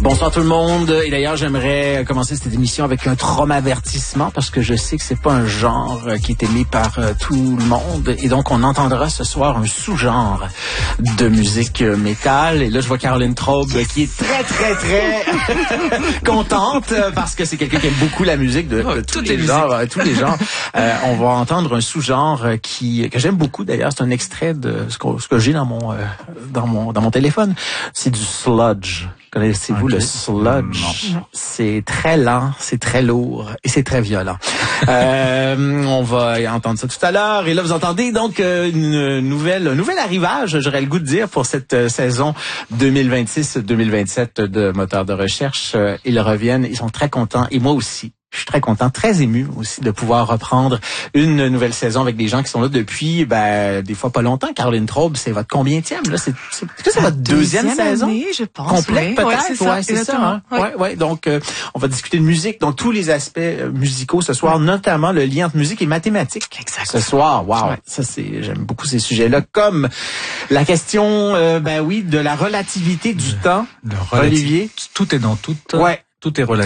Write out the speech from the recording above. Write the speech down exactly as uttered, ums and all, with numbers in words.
Bonsoir tout le monde. Et d'ailleurs, j'aimerais commencer cette émission avec un traumavertissement parce que je sais que c'est pas un genre qui est aimé par euh, tout le monde. Et donc, on entendra ce soir un sous-genre de musique métal. Et là, je vois Caroline Traub qui est très, très, très contente parce que c'est quelqu'un qui aime beaucoup la musique de, de tous les, les genres. Tous les genres. Euh, on va entendre un sous-genre qui que j'aime beaucoup d'ailleurs. C'est un extrait de ce que, ce que j'ai dans mon, euh, dans mon, dans mon téléphone. C'est du sludge. Connaissez-vous okay. le sludge? Non. C'est très lent, c'est très lourd et c'est très violent. euh, on va entendre ça tout à l'heure. Et là, vous entendez donc une nouvelle, un nouvel arrivage, j'aurais le goût de dire, pour cette saison deux mille vingt-six deux mille vingt-sept de Moteurs de recherche. Ils reviennent, ils sont très contents et moi aussi. Je suis très content, très ému aussi de pouvoir reprendre une nouvelle saison avec des gens qui sont là depuis, ben, des fois pas longtemps. Caroline Traub, c'est votre combienième, là? C'est, c'est, est-ce que c'est votre deuxième, deuxième saison? Année, je pense. Complète, oui. peut-être? Ouais, c'est ça. Ouais, c'est ça, hein? ouais. ouais, ouais. Donc, euh, on va discuter de musique, donc tous les aspects euh, musicaux ce soir, ouais. notamment le lien entre musique et mathématiques. Exactement. Ce soir, wow. Ouais. Ça, c'est, j'aime beaucoup ces sujets-là. Comme la question, euh, ben oui, de la relativité du de, temps. De relativ- Olivier. Tout est dans tout. Ouais. Tout est relatif.